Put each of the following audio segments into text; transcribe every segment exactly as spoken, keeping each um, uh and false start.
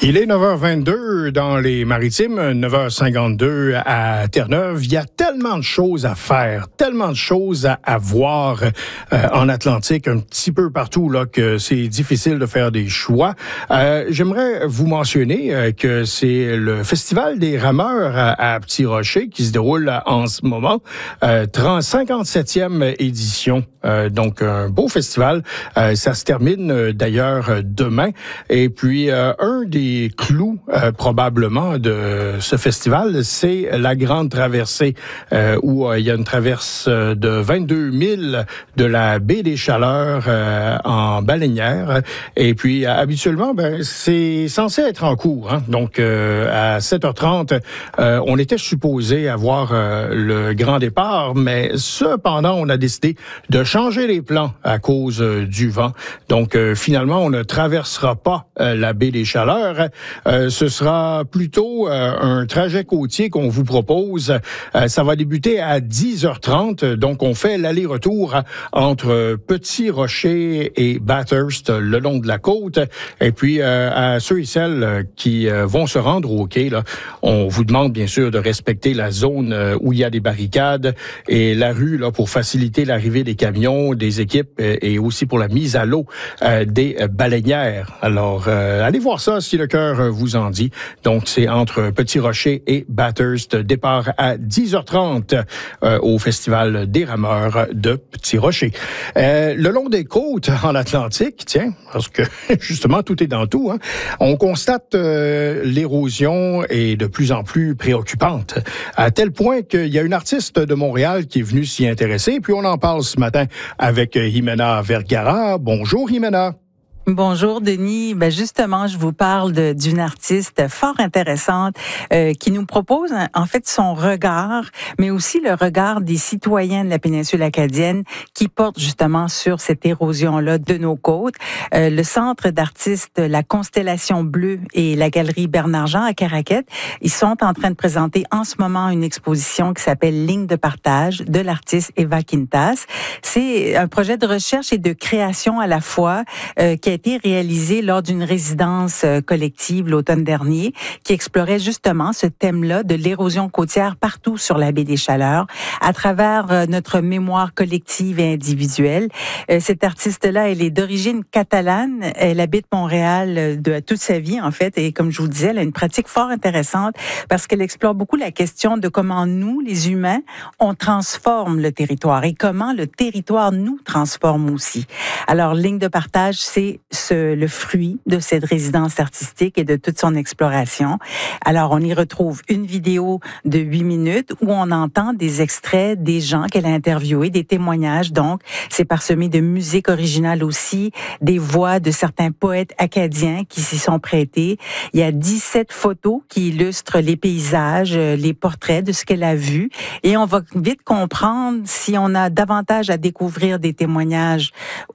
Il est neuf heures vingt-deux dans les Maritimes, neuf heures cinquante-deux à Terre-Neuve. Il y a tellement de choses à faire, tellement de choses à, à voir euh, en Atlantique, un petit peu partout, là, que c'est difficile de faire des choix. Euh, j'aimerais vous mentionner euh, que c'est le Festival des rameurs à, à Petit-Rocher qui se déroule en ce moment, euh, cinquante-septième édition. Euh, donc, un beau festival. Euh, ça se termine euh, d'ailleurs demain. Et puis, euh, un des clous euh, probablement de ce festival, c'est la Grande Traversée, euh, où euh, il y a une traverse de vingt-deux milles de la baie des Chaleurs euh, en baleinière. Et puis, habituellement, ben, c'est censé être en cours. Hein? Donc, euh, à sept heures trente, euh, on était supposé avoir euh, le grand départ, mais cependant, on a décidé de changer les plans à cause euh, du vent. Donc, euh, finalement, on ne traversera pas euh, la baie des Chaleurs. Euh, ce sera plutôt euh, un trajet côtier qu'on vous propose. Euh, ça va débuter à dix heures trente. Donc, on fait l'aller-retour entre Petit-Rocher et Bathurst le long de la côte. Et puis, euh, à ceux et celles qui euh, vont se rendre au quai, là, on vous demande bien sûr de respecter la zone où il y a des barricades et la rue là pour faciliter l'arrivée des camions, des équipes et aussi pour la mise à l'eau euh, des baleinières. Alors, euh, allez voir ça si le cœur vous en dit. Donc, c'est entre Petit-Rocher et Bathurst. Départ à dix heures trente euh, au Festival des rameurs de Petit-Rocher. Euh, le long des côtes en Atlantique, tiens, parce que justement, tout est dans tout, hein, on constate euh, l'érosion est de plus en plus préoccupante, à tel point qu'il y a une artiste de Montréal qui est venue s'y intéresser, puis on en parle ce matin avec Jimena Vergara. Bonjour, Jimena. Bonjour Denis, ben justement je vous parle de, d'une artiste fort intéressante euh, qui nous propose en fait son regard, mais aussi le regard des citoyens de la péninsule acadienne qui portent justement sur cette érosion-là de nos côtes. Euh, le centre d'artistes La Constellation Bleue et la galerie Bernard-Jean à Caraquette, ils sont en train de présenter en ce moment une exposition qui s'appelle Ligne de partage de l'artiste Eva Quintas. C'est un projet de recherche et de création à la fois euh, qui a été réalisé lors d'une résidence collective l'automne dernier qui explorait justement ce thème-là de l'érosion côtière partout sur la baie des Chaleurs à travers notre mémoire collective et individuelle. Cette artiste-là, elle est d'origine catalane. Elle habite Montréal de toute sa vie, en fait. Et comme je vous le disais, elle a une pratique fort intéressante parce qu'elle explore beaucoup la question de comment nous, les humains, on transforme le territoire et comment le territoire nous transforme aussi. Alors, Ligne de partage, c'est Ce, le fruit de cette résidence artistique et de toute son exploration. Alors, on y retrouve une vidéo de huit minutes où on entend des extraits des gens qu'elle a interviewés, des témoignages. Donc, c'est parsemé de musique originale aussi, des voix de certains poètes acadiens qui s'y sont prêtés. Il y a dix-sept photos qui illustrent les paysages, les portraits de ce qu'elle a vu. Et on va vite comprendre si on a davantage à découvrir des témoignages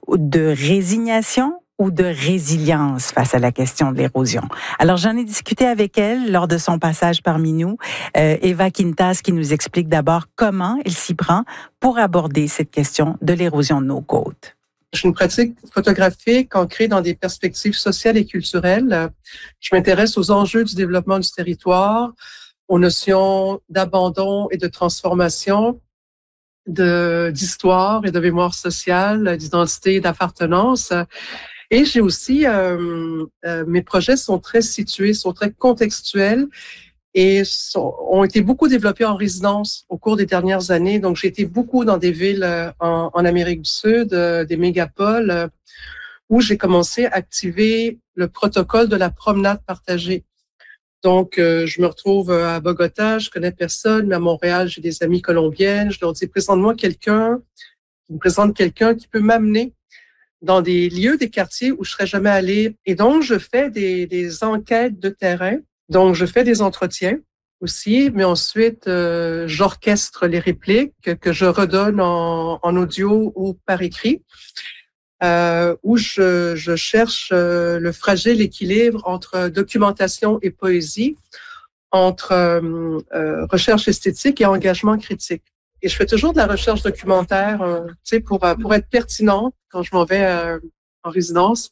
de résignation ou de résilience face à la question de l'érosion. Alors, j'en ai discuté avec elle lors de son passage parmi nous. Euh, Eva Quintas qui nous explique d'abord comment elle s'y prend pour aborder cette question de l'érosion de nos côtes. J'ai une pratique photographique ancrée dans des perspectives sociales et culturelles. Je m'intéresse aux enjeux du développement du territoire, aux notions d'abandon et de transformation, de, d'histoire et de mémoire sociale, d'identité et d'appartenance. Et j'ai aussi, euh, euh, mes projets sont très situés, sont très contextuels et sont, ont été beaucoup développés en résidence au cours des dernières années. Donc, j'ai été beaucoup dans des villes euh, en, en Amérique du Sud, euh, des mégapoles, euh, où j'ai commencé à activer le protocole de la promenade partagée. Donc, euh, je me retrouve à Bogota, je connais personne, mais à Montréal, j'ai des amies colombiennes. Je leur dis, présente-moi quelqu'un, qui me présente quelqu'un qui peut m'amener dans des lieux, des quartiers où je serais jamais allée. Et donc, je fais des, des enquêtes de terrain. Donc, je fais des entretiens aussi, mais ensuite, euh, j'orchestre les répliques que je redonne en, en audio ou par écrit, euh, où je, je cherche euh, le fragile équilibre entre documentation et poésie, entre euh, euh, recherche esthétique et engagement critique. Et je fais toujours de la recherche documentaire, euh, tu sais, pour pour être pertinente quand je m'en vais euh, en résidence.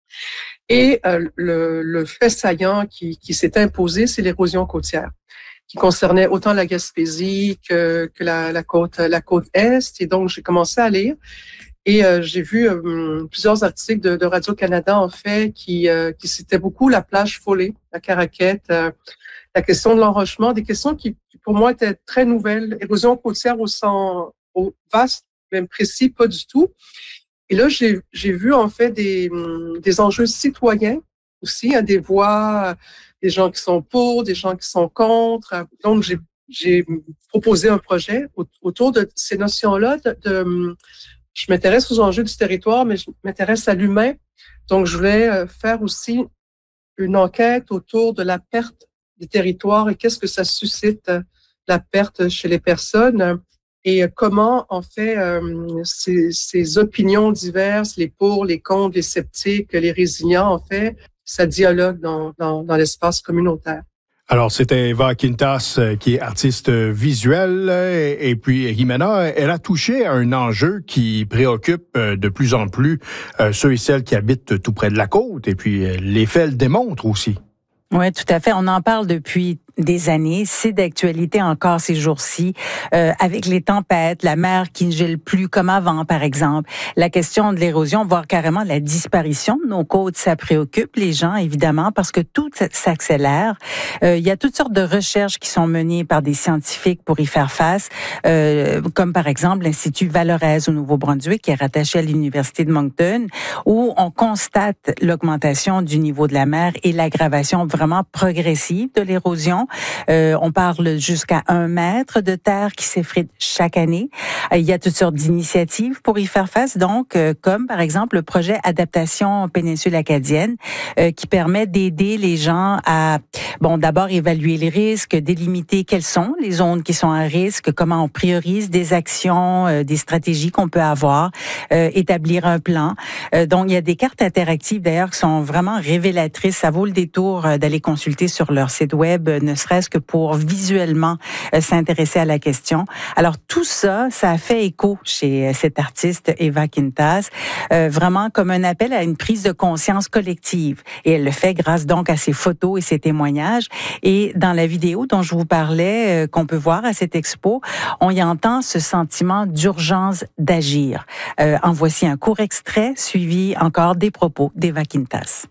Et euh, le, le fait saillant qui, qui s'est imposé, c'est l'érosion côtière, qui concernait autant la Gaspésie que, que la, la côte la côte est. Et donc, j'ai commencé à lire et euh, j'ai vu euh, plusieurs articles de, de Radio-Canada, en fait, qui, euh, qui citaient beaucoup la plage Foley, la Caraquette, euh, la question de l'enrochement, des questions qui, qui, pour moi, étaient très nouvelles. Érosion côtière au sens au vaste, même précis, pas du tout. Et là, j'ai, j'ai vu, en fait, des, des enjeux citoyens aussi, hein, des voix, des gens qui sont pour, des gens qui sont contre. Donc, j'ai, j'ai proposé un projet autour de ces notions-là. De, de, je m'intéresse aux enjeux du territoire, mais je m'intéresse à l'humain. Donc, je voulais faire aussi une enquête autour de la perte des territoires et qu'est-ce que ça suscite, la perte chez les personnes. Et comment, en fait, euh, ces, ces opinions diverses, les pour, les contre, les sceptiques, les résilients, en fait, ça dialogue dans, dans, dans l'espace communautaire. Alors, c'était Eva Quintas, qui est artiste visuelle, et, et puis Jimena, elle a touché à un enjeu qui préoccupe de plus en plus ceux et celles qui habitent tout près de la côte, et puis les faits le démontrent aussi. Oui, tout à fait. On en parle depuis des années. C'est d'actualité encore ces jours-ci, euh, avec les tempêtes, la mer qui ne gèle plus comme avant, par exemple. La question de l'érosion, voire carrément la disparition de nos côtes, ça préoccupe les gens, évidemment, parce que tout s'accélère. Euh, il y a toutes sortes de recherches qui sont menées par des scientifiques pour y faire face, euh, comme par exemple l'Institut Valorez au Nouveau-Brunswick, qui est rattaché à l'Université de Moncton, où on constate l'augmentation du niveau de la mer et l'aggravation vraiment progressive de l'érosion. Euh, on parle jusqu'à un mètre de terre qui s'effrite chaque année. Euh, il y a toutes sortes d'initiatives pour y faire face, donc, euh, comme par exemple le projet Adaptation Péninsule Acadienne, euh, qui permet d'aider les gens à, bon, d'abord évaluer les risques, délimiter quelles sont les zones qui sont à risque, comment on priorise des actions, euh, des stratégies qu'on peut avoir, euh, établir un plan. Euh, donc, il y a des cartes interactives d'ailleurs qui sont vraiment révélatrices. Ça vaut le détour euh, d'aller consulter sur leur site web, ne serait-ce que pour visuellement euh, s'intéresser à la question. Alors tout ça, ça a fait écho chez euh, cette artiste Eva Quintas, euh, vraiment comme un appel à une prise de conscience collective. Et elle le fait grâce donc à ses photos et ses témoignages. Et dans la vidéo dont je vous parlais, euh, qu'on peut voir à cette expo, on y entend ce sentiment d'urgence d'agir. Euh, en voici un court extrait, suivi encore des propos d'Eva Quintas.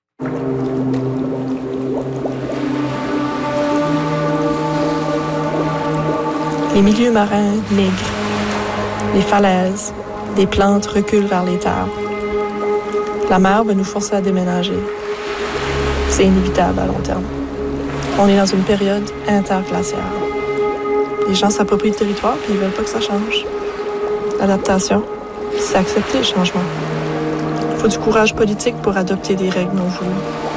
Les milieux marins migrent, les falaises, les plantes reculent vers les terres. La mer va nous forcer à déménager. C'est inévitable à long terme. On est dans une période interglaciaire. Les gens s'approprient le territoire puis ils veulent pas que ça change. L'adaptation, c'est accepter le changement. Il faut du courage politique pour adopter des règles non voulues.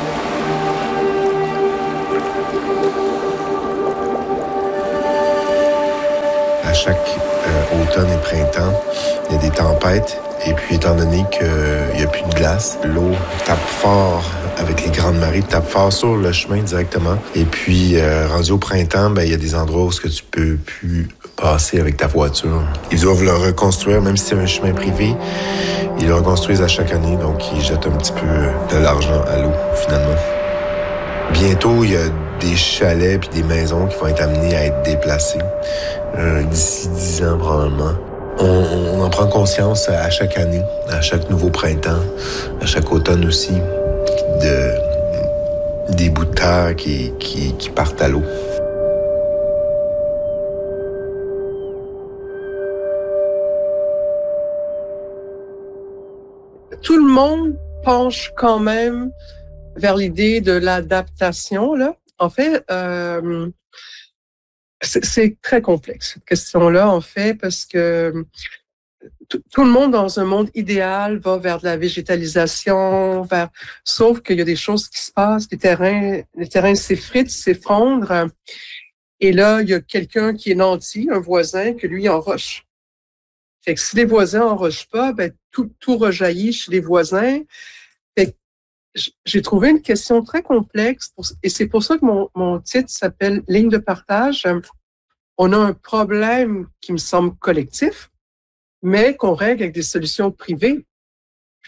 À chaque euh, automne et printemps, il y a des tempêtes. Et puis, étant donné qu'il n'y a plus de glace, l'eau tape fort avec les grandes marées, tape fort sur le chemin directement. Et puis, euh, rendu au printemps, ben il y a des endroits où ce que tu peux plus passer avec ta voiture. Ils doivent le reconstruire, même si c'est un chemin privé. Ils le reconstruisent à chaque année, donc ils jettent un petit peu de l'argent à l'eau, finalement. Bientôt, il y a des chalets puis des maisons qui vont être amenées à être déplacées. Euh, d'ici dix ans, probablement. On, on en prend conscience à chaque année, à chaque nouveau printemps, à chaque automne aussi, de, des bouts de terre qui, qui, qui partent à l'eau. Tout le monde penche quand même vers l'idée de l'adaptation, là. En fait, euh, c'est, c'est très complexe, cette question-là, en fait, parce que tout, tout le monde dans un monde idéal va vers de la végétalisation, vers, sauf qu'il y a des choses qui se passent, les terrains, les terrains s'effritent, s'effondrent, et là, il y a quelqu'un qui est nanti, un voisin, que lui enroche. Fait que si les voisins enrochent pas, ben, tout, tout rejaillit chez les voisins. Fait que j'ai trouvé une question très complexe pour, et c'est pour ça que mon, mon titre s'appelle Ligne de partage. On a un problème qui me semble collectif, mais qu'on règle avec des solutions privées.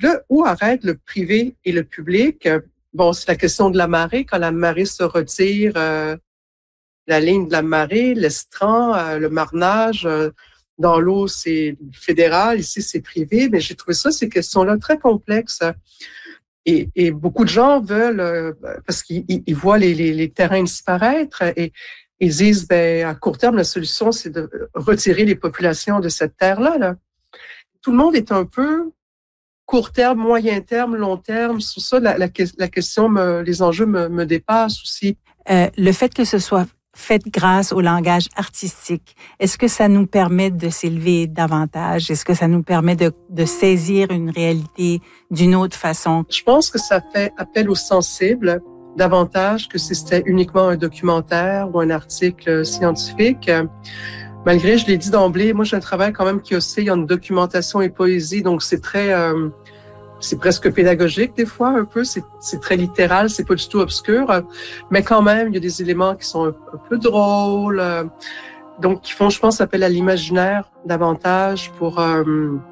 Puis là, où arrête le privé et le public? Bon, c'est la question de la marée. Quand la marée se retire, euh, la ligne de la marée, l'estran, euh, le marnage, euh, dans l'eau, c'est fédéral, ici, c'est privé. Mais j'ai trouvé ça, ces questions-là, très complexes. Et, et beaucoup de gens veulent, euh, parce qu'ils ils voient les, les, les terrains disparaître et ils disent, ben, à court terme, la solution, c'est de retirer les populations de cette terre-là. Là. Tout le monde est un peu court terme, moyen terme, long terme. Sur ça, la, la, la question, me, les enjeux me, me dépassent aussi. Euh, le fait que ce soit fait grâce au langage artistique, est-ce que ça nous permet de s'élever davantage? Est-ce que ça nous permet de, de saisir une réalité d'une autre façon? Je pense que ça fait appel aux sensibles davantage que si c'était uniquement un documentaire ou un article scientifique. Malgré, je l'ai dit d'emblée, moi j'ai un travail quand même qui oscille entre documentation et poésie, donc c'est très... Euh, c'est presque pédagogique des fois, un peu. C'est, c'est très littéral, c'est pas du tout obscur. Mais quand même, il y a des éléments qui sont un, un peu drôles. Euh, donc, qui font, je pense, appel à l'imaginaire davantage pour... Euh,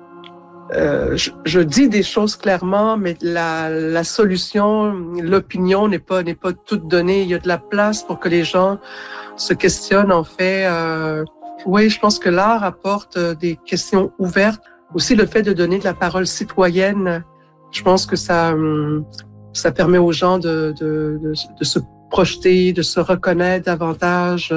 euh, je, je dis des choses clairement, mais la, la solution, l'opinion n'est pas, n'est pas toute donnée. Il y a de la place pour que les gens se questionnent, en fait. Euh, oui, je pense que l'art apporte des questions ouvertes. Aussi, le fait de donner de la parole citoyenne, je pense que ça, ça permet aux gens de, de, de, de se projeter, de se reconnaître davantage.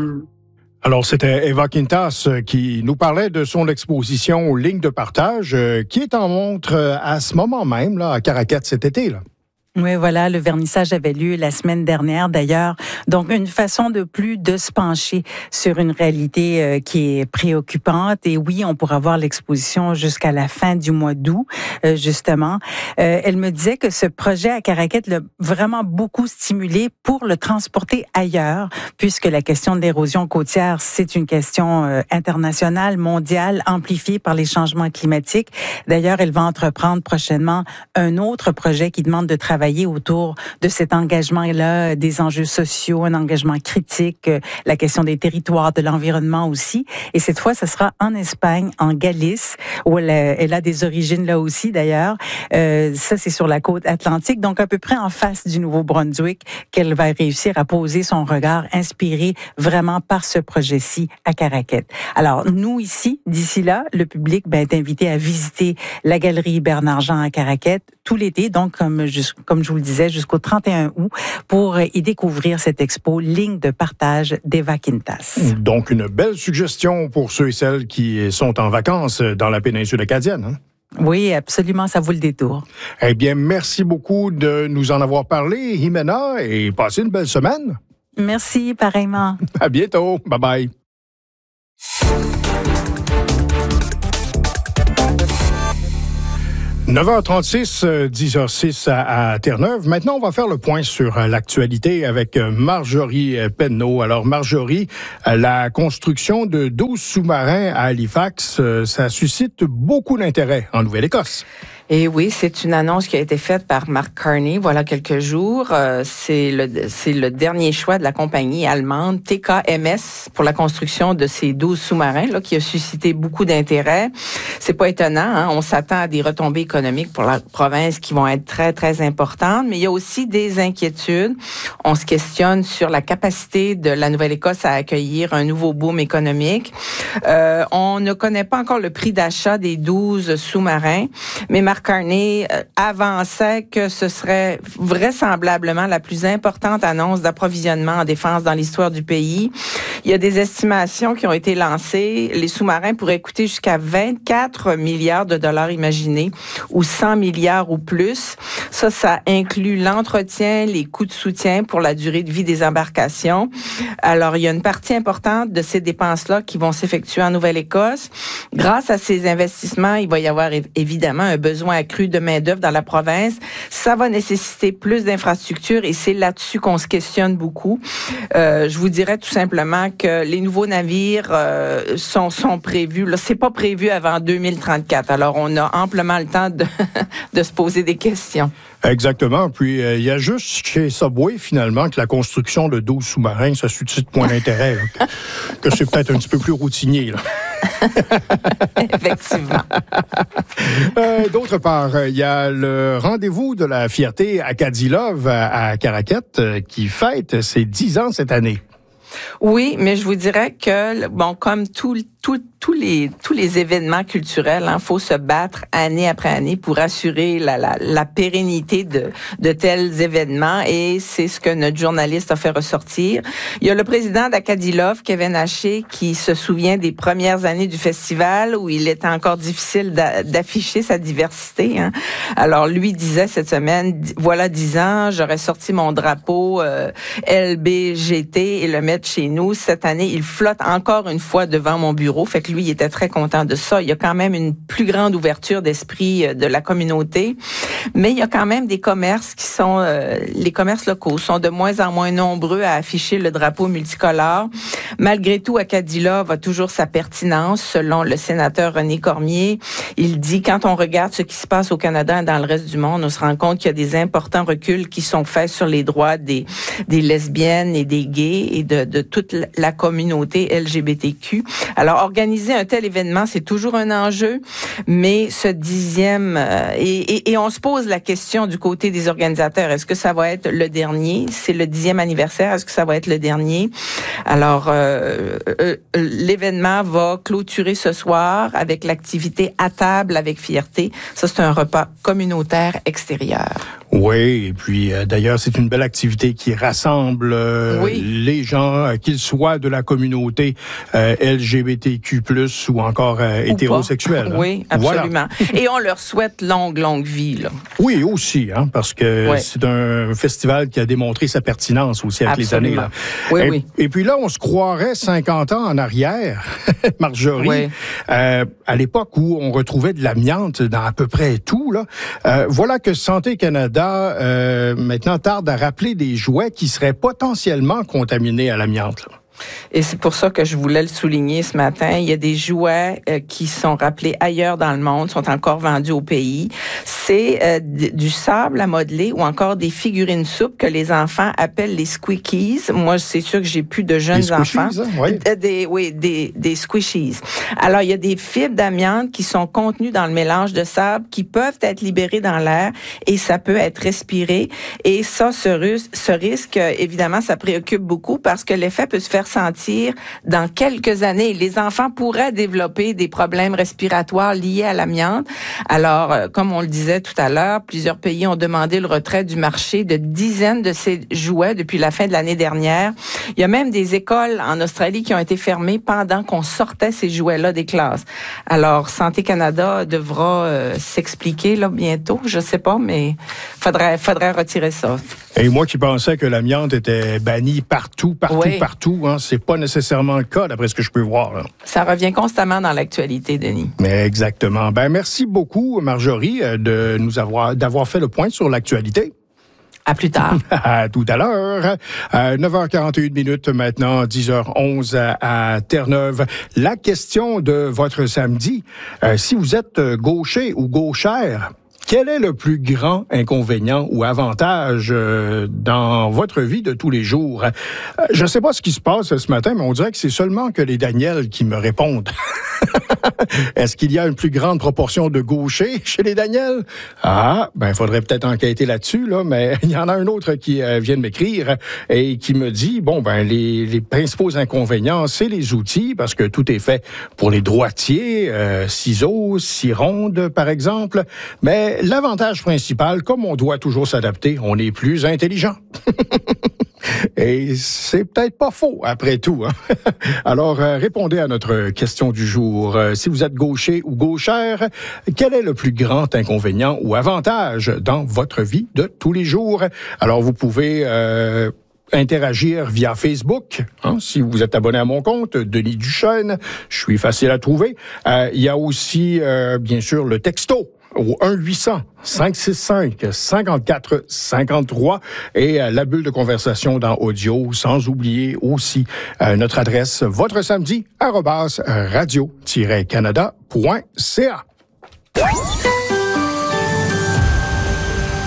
Alors, c'était Eva Quintas qui nous parlait de son exposition Ligne de partage, qui est en montre à ce moment même, là, à Caraquet cet été, là. Oui, voilà, le vernissage avait lieu la semaine dernière d'ailleurs. Donc, une façon de plus de se pencher sur une réalité euh, qui est préoccupante. Et oui, on pourra voir l'exposition jusqu'à la fin du mois d'août, euh, justement. Euh, elle me disait que ce projet à Caraquet l'a vraiment beaucoup stimulé pour le transporter ailleurs, puisque la question de l'érosion côtière, c'est une question euh, internationale, mondiale, amplifiée par les changements climatiques. D'ailleurs, elle va entreprendre prochainement un autre projet qui demande de travailler autour de cet engagement-là, des enjeux sociaux, un engagement critique, la question des territoires, de l'environnement aussi. Et cette fois, ce sera en Espagne, en Galice, où elle a, elle a des origines là aussi d'ailleurs. Euh, ça, c'est sur la côte atlantique, donc à peu près en face du Nouveau-Brunswick, qu'elle va réussir à poser son regard inspiré vraiment par ce projet-ci à Caraquet. Alors, nous ici, d'ici là, le public ben, est invité à visiter la galerie Bernard-Jean à Caraquet tout l'été, donc comme, comme je vous le disais, jusqu'au trente et un août, pour y découvrir cette expo Ligne de partage d'Eva Quintas. Donc, une belle suggestion pour ceux et celles qui sont en vacances dans la péninsule acadienne, hein? Oui, absolument, ça vaut le détour. Eh bien, merci beaucoup de nous en avoir parlé, Jimena, et passez une belle semaine. Merci, pareillement. À bientôt. Bye-bye. neuf heures trente-six, dix heures six à, à Terre-Neuve. Maintenant, on va faire le point sur l'actualité avec Marjorie Penneau. Alors, Marjorie, la construction de douze sous-marins à Halifax, ça suscite beaucoup d'intérêt en Nouvelle-Écosse. Et oui, c'est une annonce qui a été faite par Mark Carney, voilà quelques jours. Euh, c'est le c'est le dernier choix de la compagnie allemande T K M S pour la construction de ces douze sous-marins là qui a suscité beaucoup d'intérêt. C'est pas étonnant, hein? On s'attend à des retombées économiques pour la province qui vont être très très importantes, mais il y a aussi des inquiétudes. On se questionne sur la capacité de la Nouvelle-Écosse à accueillir un nouveau boom économique. Euh, on ne connaît pas encore le prix d'achat des douze sous-marins, mais Mark Carney avançait que ce serait vraisemblablement la plus importante annonce d'approvisionnement en défense dans l'histoire du pays. Il y a des estimations qui ont été lancées. Les sous-marins pourraient coûter jusqu'à vingt-quatre milliards de dollars imaginés ou cent milliards ou plus. Ça, ça inclut l'entretien, les coûts de soutien pour la durée de vie des embarcations. Alors, il y a une partie importante de ces dépenses-là qui vont s'effectuer en Nouvelle-Écosse. Grâce à ces investissements, il va y avoir évidemment un besoin accru de main-d'œuvre dans la province. Ça va nécessiter plus d'infrastructures et c'est là-dessus qu'on se questionne beaucoup. Euh, je vous dirais tout simplement que les nouveaux navires euh, sont, sont prévus. Là, c'est pas prévu avant deux mille trente-quatre. Alors, on a amplement le temps de, de se poser des questions. Exactement. Puis, euh, il y a juste chez Subway, finalement, que la construction de douze sous-marins, ça suscite point d'intérêt. Là, que, que c'est peut-être un petit peu plus routinier, là. Effectivement. euh, d'autre part, il y a le rendez-vous de la fierté Acadie Love à, à Caraquette euh, qui fête ses dix ans cette année. Oui, mais je vous dirais que, bon, comme tout, tout, tous les, tous les événements culturels, il faut se battre année après année pour assurer la, la, la pérennité de, de tels événements, et c'est ce que notre journaliste a fait ressortir. Il y a le président d'Acadie Love, Kevin Haché, qui se souvient des premières années du festival où il était encore difficile d'afficher sa diversité. Hein. Alors, lui disait cette semaine, voilà dix ans, j'aurais sorti mon drapeau euh, L B G T et le mettre chez nous. Cette année, il flotte encore une fois devant mon bureau. Fait que lui, il était très content de ça. Il y a quand même une plus grande ouverture d'esprit de la communauté. Mais il y a quand même des commerces qui sont... Euh, les commerces locaux sont de moins en moins nombreux à afficher le drapeau multicolore. Malgré tout, Acadie Love a toujours sa pertinence, selon le sénateur René Cormier. Il dit, quand on regarde ce qui se passe au Canada et dans le reste du monde, on se rend compte qu'il y a des importants reculs qui sont faits sur les droits des, des lesbiennes et des gays et de, de toute la communauté L G B T Q. Alors, organiser un tel événement, c'est toujours un enjeu, mais ce dixième... Euh, et, et, et on se pose la question du côté des organisateurs. Est-ce que ça va être le dernier? C'est le dixième anniversaire. Est-ce que ça va être le dernier? Alors, euh, euh, l'événement va clôturer ce soir avec l'activité à table avec fierté. Ça, c'est un repas communautaire extérieur. Oui, et puis euh, d'ailleurs, c'est une belle activité qui rassemble euh, oui. les gens, euh, qu'ils soient de la communauté euh, L G B T Q plus, ou encore euh, hétérosexuels. Hein. Oui, absolument. Voilà. Et on leur souhaite longue, longue vie. Là. Oui, aussi, hein, parce que oui. c'est un festival qui a démontré sa pertinence aussi avec absolument. les années. Là. Oui, et, oui. Et puis là, on se croirait cinquante ans en arrière, Marjorie, oui. euh, à l'époque où on retrouvait de l'amiante dans à peu près tout. Là, euh, voilà que Santé Canada Euh, maintenant tarde à rappeler des jouets qui seraient potentiellement contaminés à l'amiante. Là. Et c'est pour ça que je voulais le souligner ce matin. Il y a des jouets euh, qui sont rappelés ailleurs dans le monde, sont encore vendus au pays. C'est euh, d- du sable à modeler ou encore des figurines soupes que les enfants appellent les squeakies. Moi, c'est sûr que j'ai plus de jeunes enfants. Hein? Oui, euh, des, oui des, des squishies. Alors, il y a des fibres d'amiante qui sont contenues dans le mélange de sable qui peuvent être libérées dans l'air et ça peut être respiré. Et ça, ce, rus- ce risque, évidemment, ça préoccupe beaucoup parce que l'effet peut se faire sentir dans quelques années. Les enfants pourraient développer des problèmes respiratoires liés à l'amiante. Alors, euh, comme on le disait tout à l'heure, plusieurs pays ont demandé le retrait du marché de dizaines de ces jouets depuis la fin de l'année dernière. Il y a même des écoles en Australie qui ont été fermées pendant qu'on sortait ces jouets-là des classes. Alors, Santé Canada devra euh, s'expliquer là bientôt, je sais pas, mais faudrait faudrait retirer ça. Et moi qui pensais que l'amiante était bannie partout, partout, oui. partout, hein, c'est pas nécessairement le cas, d'après ce que je peux voir. Là. Ça revient constamment dans l'actualité, Denis. Mais exactement. Ben merci beaucoup, Marjorie, de nous avoir d'avoir fait le point sur l'actualité. À plus tard. À tout à l'heure. À neuf heures quarante et une minutes maintenant, dix heures onze à, à Terre-Neuve. La question de votre samedi, euh, si vous êtes gaucher ou gauchère, quel est le plus grand inconvénient ou avantage euh, dans votre vie de tous les jours? Euh, je ne sais pas ce qui se passe ce matin, mais on dirait que c'est seulement que les Daniels qui me répondent. Est-ce qu'il y a une plus grande proportion de gauchers chez les Daniels? Ah, ben il faudrait peut-être enquêter là-dessus, là, mais il y en a un autre qui euh, vient de m'écrire et qui me dit, bon, ben les, les principaux inconvénients, c'est les outils, parce que tout est fait pour les droitiers, euh, ciseaux, scie ronde, par exemple, mais l'avantage principal, comme on doit toujours s'adapter, on est plus intelligent. Et c'est peut-être pas faux, après tout. Hein? Alors, euh, répondez à notre question du jour. Euh, si vous êtes gaucher ou gauchère, quel est le plus grand inconvénient ou avantage dans votre vie de tous les jours? Alors, vous pouvez... Euh, interagir via Facebook. Hein, si vous êtes abonné à mon compte, Denis Duchesne, je suis facile à trouver. Euh, il y a aussi, euh, bien sûr, le texto au un huit cents cinq six cinq cinquante-quatre cinquante-trois et euh, la bulle de conversation dans audio, sans oublier aussi euh, notre adresse votre samedi arobase radio tiret canada point c a.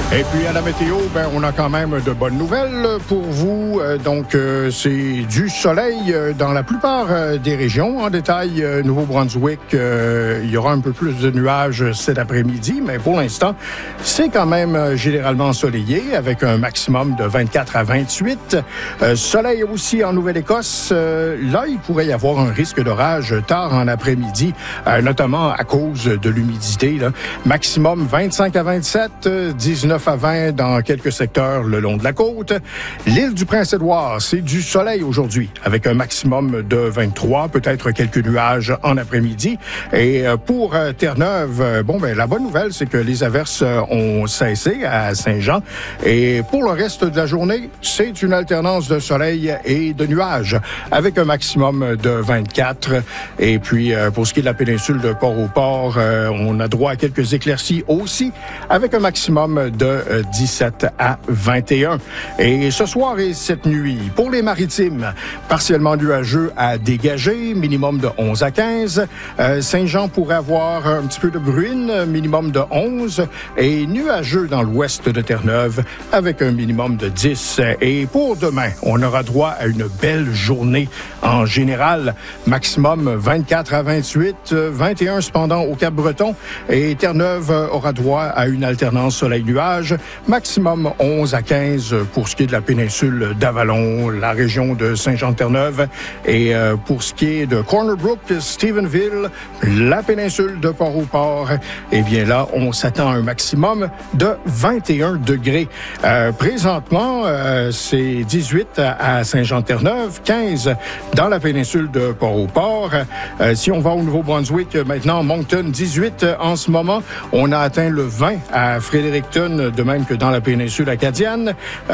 Et puis à la météo, ben, on a quand même de bonnes nouvelles pour vous. Euh, donc, euh, c'est du soleil euh, dans la plupart euh, des régions. En détail, euh, Nouveau-Brunswick, euh, il y aura un peu plus de nuages cet après-midi, mais pour l'instant, c'est quand même euh, généralement ensoleillé avec un maximum de vingt-quatre à vingt-huit. Euh, soleil aussi en Nouvelle-Écosse. Euh, là, il pourrait y avoir un risque d'orage tard en après-midi, euh, notamment à cause de l'humidité. Là. Maximum vingt-cinq à vingt-sept, dix-neuf à vingt dans quelques secteurs le long de la côte. L'île du Prince-Édouard, c'est du soleil aujourd'hui, avec un maximum de vingt-trois, peut-être quelques nuages en après-midi. Et pour Terre-Neuve, bon, ben la bonne nouvelle, c'est que les averses ont cessé à Saint-Jean. Et pour le reste de la journée, c'est une alternance de soleil et de nuages, avec un maximum de vingt-quatre. Et puis, pour ce qui est de la péninsule de Port-au-Port, on a droit à quelques éclaircies aussi, avec un maximum de dix-sept à vingt et un. Et ce soir et cette nuit, pour les maritimes, partiellement nuageux à dégager, minimum de onze à quinze. Euh, Saint-Jean pourrait avoir un petit peu de bruine, minimum de onze. Et nuageux dans l'ouest de Terre-Neuve, avec un minimum de dix. Et pour demain, on aura droit à une belle journée en général. Maximum vingt-quatre à vingt-huit, vingt et un cependant au Cap-Breton. Et Terre-Neuve aura droit à une alternance soleil-nuage. Maximum onze à quinze pour ce qui est de la péninsule d'Avalon, la région de Saint-Jean-de-Terre-Neuve. Et euh, pour ce qui est de Corner Brook, Stephenville, la péninsule de Port-au-Port, eh bien là, on s'attend à un maximum de vingt et un degrés. Euh, présentement, euh, c'est dix-huit à Saint-Jean-de-Terre-Neuve, quinze dans la péninsule de Port-au-Port. Euh, si on va au Nouveau-Brunswick, maintenant, Moncton, dix-huit en ce moment. On a atteint le vingt à Fredericton, de même que dans la péninsule acadienne.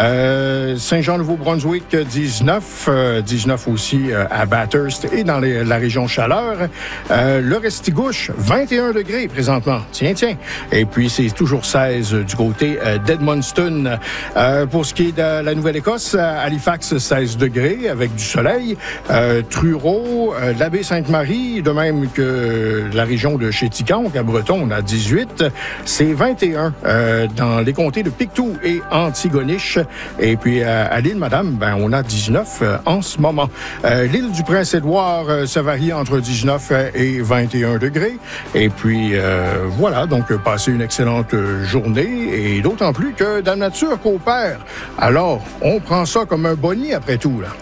Euh, Saint-Jean-Nouveau-Brunswick, dix-neuf. Euh, dix-neuf aussi euh, à Bathurst et dans les, la région Chaleur. Euh, le Restigouche, vingt et un degrés présentement. Tiens, tiens. Et puis, c'est toujours seize du côté euh, d'Edmundston. Euh, pour ce qui est de la Nouvelle-Écosse, Halifax, seize degrés avec du soleil. Euh, Truro, euh, la baie Sainte-Marie, de même que la région de Chéticamp, à Breton, on a dix-huit. C'est vingt et un euh, dans les comtés de Pictou et Antigonish. Et puis, euh, à l'île Madame, ben, on a dix-neuf euh, en ce moment. Euh, l'île du Prince-Édouard, euh, ça varie entre dix-neuf et vingt et un degrés. Et puis, euh, voilà, donc, passez une excellente journée et d'autant plus que la nature coopère. Alors, on prend ça comme un boni après tout, là.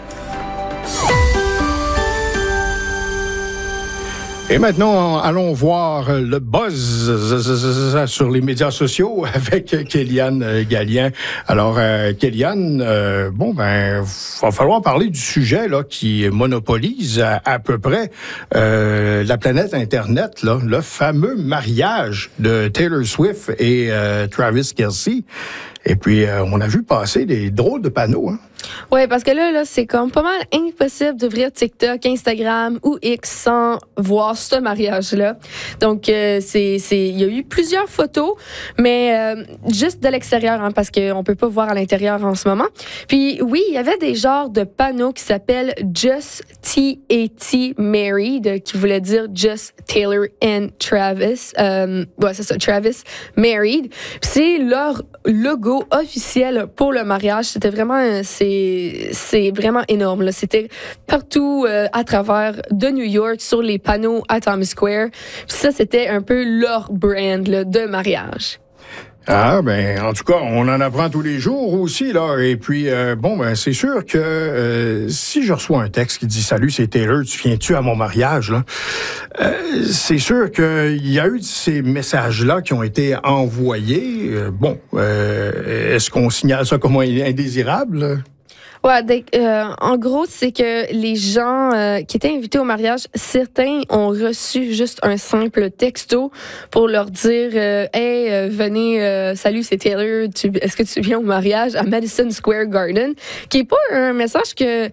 Et maintenant, allons voir le buzz sur les médias sociaux avec Kéliane Gallien. Alors, euh, Kéliane, euh, bon, ben, va falloir parler du sujet là qui monopolise à, à peu près euh, la planète Internet, là, le fameux mariage de Taylor Swift et euh, Travis Kelce. Et puis, euh, on a vu passer des drôles de panneaux, hein. Oui, parce que là, là, c'est comme pas mal impossible d'ouvrir TikTok, Instagram ou X sans voir ce mariage-là. Donc, euh, c'est, c'est, il y a eu plusieurs photos, mais euh, juste de l'extérieur, hein, parce qu'on peut pas voir à l'intérieur en ce moment. Puis, oui, il y avait des genres de panneaux qui s'appellent Just T A T Married, qui voulait dire Just Taylor and Travis. Euh, ouais, c'est ça, Travis Married. Puis, c'est leur logo officiel pour le mariage. C'était vraiment, c'est c'est vraiment énorme, là. C'était partout euh, à travers de New York, sur les panneaux à Times Square. Puis ça, c'était un peu leur brand là, de mariage. Ah, ben, en tout cas, on en apprend tous les jours aussi, là. Et puis, euh, bon, ben, c'est sûr que euh, si je reçois un texte qui dit « Salut, c'est Taylor, tu viens-tu à mon mariage? » là, euh, c'est sûr qu'il y a eu ces messages-là qui ont été envoyés. Euh, bon, euh, est-ce qu'on signale ça comme indésirable? Ouais, donc, euh, en gros, c'est que les gens euh, qui étaient invités au mariage, certains ont reçu juste un simple texto pour leur dire euh, « Hey, euh, venez, euh, salut, c'est Taylor, tu, est-ce que tu viens au mariage à Madison Square Garden? » qui est pas un message que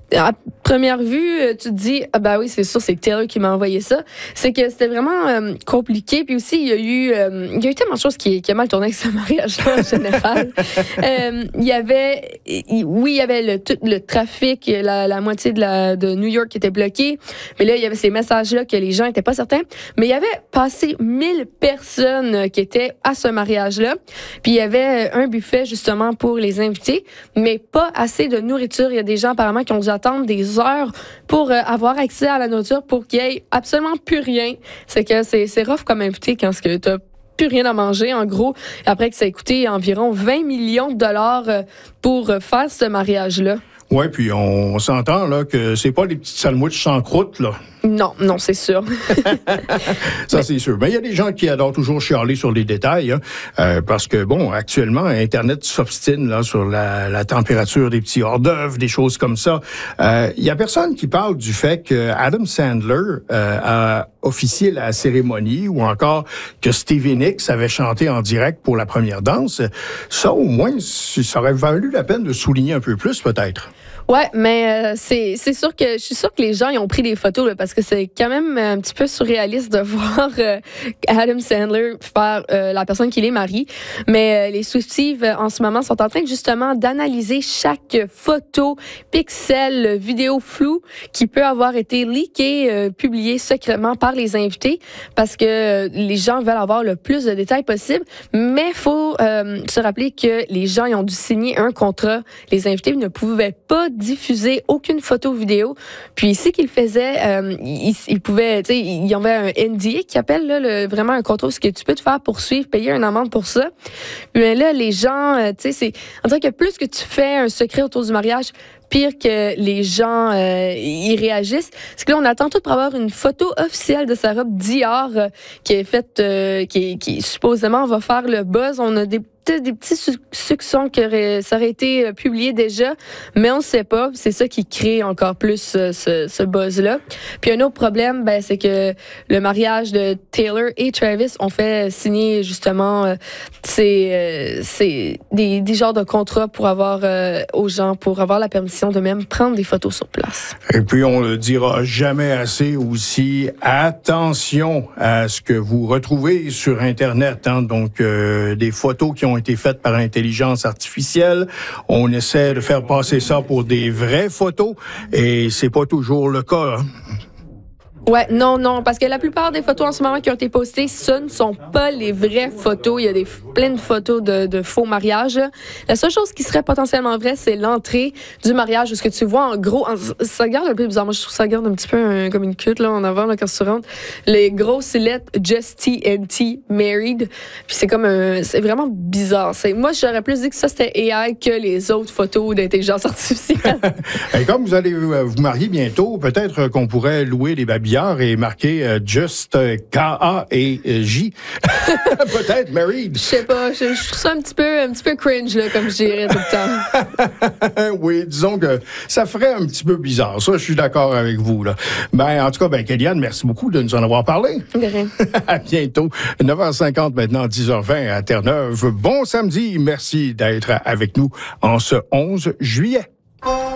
à première vue, tu te dis, ah ben oui, c'est sûr, c'est Taylor qui m'a envoyé ça. C'est que c'était vraiment euh, compliqué. Puis aussi, il y a eu, euh, il y a eu tellement de choses qui, qui a mal tourné avec ce mariage-là en général. euh, il y avait, il, oui, il y avait le, tout le trafic, la, la moitié de, la, de New York qui était bloquée. Mais là, il y avait ces messages-là que les gens n'étaient pas certains. Mais il y avait passé mille personnes qui étaient à ce mariage-là. Puis il y avait un buffet, justement, pour les invités, mais pas assez de nourriture. Il y a des gens, apparemment, qui ont dû attendre des heures pour euh, avoir accès à la nourriture pour qu'il y ait absolument plus rien. C'est que c'est, c'est rough comme invité quand tu n'as plus rien à manger, en gros, après que ça a coûté environ vingt millions de dollars euh, pour euh, faire ce mariage-là. Oui, puis on, on s'entend là que c'est pas des petites sandwichs sans croûte, là. Non, non, c'est sûr. Ça, c'est sûr. Mais il y a des gens qui adorent toujours chialer sur les détails, hein, euh, parce que, bon, actuellement, Internet s'obstine là sur la, la température des petits hors-d'œuvre, des choses comme ça. Euh, il y a personne qui parle du fait que Adam Sandler euh, a officié la cérémonie ou encore que Stevie Nicks avait chanté en direct pour la première danse. Ça, au moins, ça aurait valu la peine de souligner un peu plus, peut-être. Ouais, mais euh, c'est c'est sûr que je suis sûre que les gens ils ont pris des photos là, parce que c'est quand même un petit peu surréaliste de voir euh, Adam Sandler faire euh, la personne qui les marie. Mais euh, les Swifties euh, en ce moment sont en train justement d'analyser chaque photo, pixel, vidéo floue qui peut avoir été leakée, euh, publiée secrètement par les invités, parce que euh, les gens veulent avoir le plus de détails possible. Mais faut euh, se rappeler que les gens ils ont dû signer un contrat. Les invités ne pouvaient pas diffuser aucune photo vidéo. Puis ici qu'ils faisaient, euh, ils, ils pouvaient, tu sais, il y avait un N D A qui appelle là, le, vraiment un contrat où ce que tu peux te faire poursuivre, payer une amende pour ça. Mais là, les gens, euh, tu sais, c'est, on dirait que plus que tu fais un secret autour du mariage, pire que les gens euh, y réagissent. Parce que là, on attend tout pour avoir une photo officielle de sa robe Dior euh, qui est faite, euh, qui, qui supposément va faire le buzz. On a des des petits soupçons que ça aurait été publié déjà, mais on ne sait pas. C'est ça qui crée encore plus euh, ce, ce buzz-là. Puis un autre problème, ben, c'est que le mariage de Taylor et Travis ont fait signer justement euh, c'est, euh, c'est des, des genres de contrats pour avoir euh, aux gens, pour avoir la permission de même prendre des photos sur place. Et puis on le dira jamais assez aussi, attention à ce que vous retrouvez sur Internet, hein, donc euh, des photos qui ont été faites par intelligence artificielle. On essaie de faire passer ça pour des vraies photos et c'est pas toujours le cas. Hein. Ouais, non, non, parce que la plupart des photos en ce moment qui ont été postées, ce ne sont pas les vraies photos. Il y a des plein de photos de, de faux mariages. La seule chose qui serait potentiellement vraie, c'est l'entrée du mariage, ce que tu vois en gros. En, ça garde un peu bizarre. Moi, je trouve ça garde un petit peu un, comme une culte là en avant là, quand tu rentres. Les grosses lettres Just T N T Married. Puis c'est comme un, c'est vraiment bizarre. C'est, moi, j'aurais plus dit que ça c'était A I que les autres photos d'intelligence artificielle. Et comme vous allez vous marier bientôt, peut-être qu'on pourrait louer des babillards et marquer euh, Just euh, K A et euh, J. Peut-être Married. Je sais pas, je, je trouve ça un petit peu, un petit peu cringe là, comme je dirais tout le temps. Oui, disons que ça ferait un petit peu bizarre. Ça, je suis d'accord avec vous là. Ben, en tout cas, ben Kellyanne, merci beaucoup de nous en avoir parlé. De rien. À bientôt. neuf heures cinquante maintenant, dix heures vingt à Terre-Neuve. Bon samedi. Merci d'être avec nous en ce onze juillet.